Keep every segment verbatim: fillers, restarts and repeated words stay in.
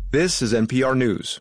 This is N P R News.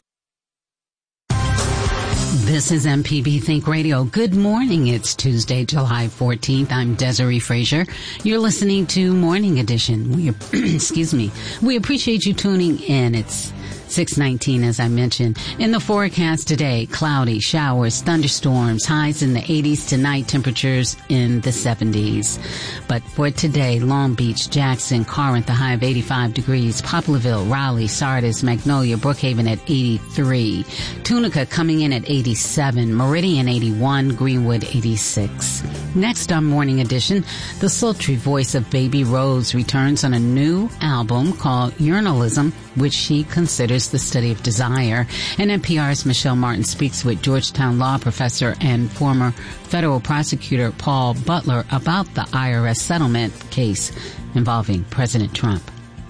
This is M P B Think Radio. Good morning. It's Tuesday, July fourteenth. I'm Desiree Frazier. You're listening to Morning Edition. We, excuse me. We appreciate you tuning in. It's six nineteen, as I mentioned. In the forecast today, cloudy, showers, thunderstorms, highs in the eighties tonight, temperatures in the seventies. But for today, Long Beach, Jackson, Corinth, a high of eighty-five degrees. Poplarville, Raleigh, Sardis, Magnolia, Brookhaven at eighty-three. Tunica coming in at eighty-seven. Meridian eighty-one. Greenwood eighty-six. Next on Morning Edition, the sultry voice of Baby Rose returns on a new album called Urinalism, which she considers the study of desire. And N P R's Michelle Martin speaks with Georgetown law professor and former federal prosecutor Paul Butler about the I R S settlement case involving President Trump.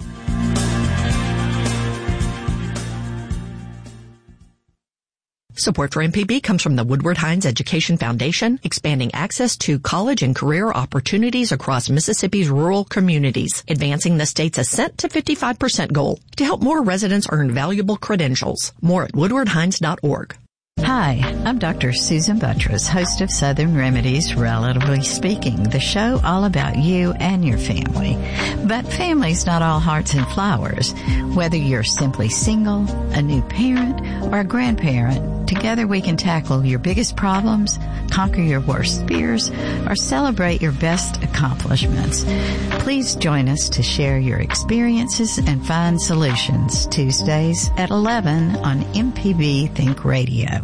Support for M P B comes from the Woodward Hines Education Foundation, expanding access to college and career opportunities across Mississippi's rural communities, advancing the state's ascent to fifty-five percent goal to help more residents earn valuable credentials. More at woodward hines dot org. Hi, I'm Doctor Susan Buttress, host of Southern Remedies, Relatively Speaking, the show all about you and your family. But family's not all hearts and flowers. Whether you're simply single, a new parent, or a grandparent, together we can tackle your biggest problems, conquer your worst fears, or celebrate your best accomplishments. Please join us to share your experiences and find solutions. Tuesdays at eleven on M P B Think Radio.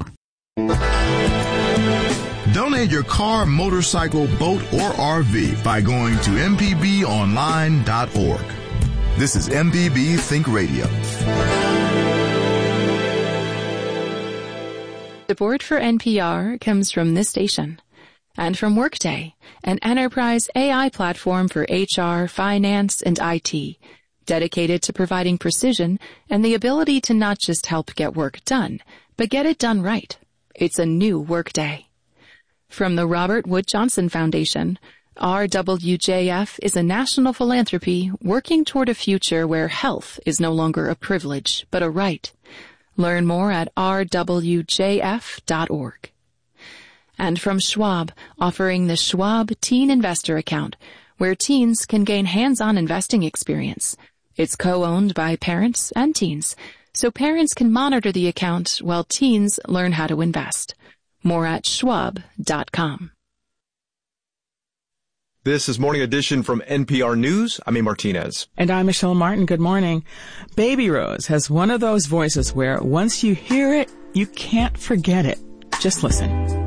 Donate your car, motorcycle, boat, or R V by going to m p b online dot org. This is M P B Think Radio. Support for N P R comes from this station and from Workday, an enterprise A I platform for H R, finance, and I T, dedicated to providing precision and the ability to not just help get work done, but get it done right. It's a new Workday. From the Robert Wood Johnson Foundation, R W J F is a national philanthropy working toward a future where health is no longer a privilege, but a right. Learn more at r w j f dot org. And from Schwab, offering the Schwab Teen Investor Account, where teens can gain hands-on investing experience. It's co-owned by parents and teens, so parents can monitor the account while teens learn how to invest. More at schwab dot com. This is Morning Edition from N P R News. I'm A. Martinez. And I'm Michelle Martin. Good morning. Baby Rose has one of those voices where once you hear it, you can't forget it. Just listen.